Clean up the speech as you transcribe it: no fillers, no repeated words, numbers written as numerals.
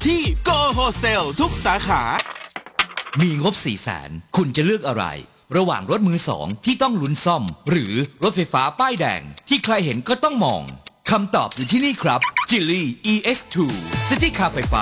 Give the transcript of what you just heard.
ที่ Go Wholesale ทุกสาขามีงบ 400,000 คุณจะเลือกอะไร ระหว่างรถมือสองที่ต้องลุ้นซ่อม หรือรถไฟฟ้าป้ายแดงที่ใครเห็นก็ต้องมองคำตอบอยู่ที่นี่ครับ Geely EX2 ซิตี้คาร์ไฟฟ้า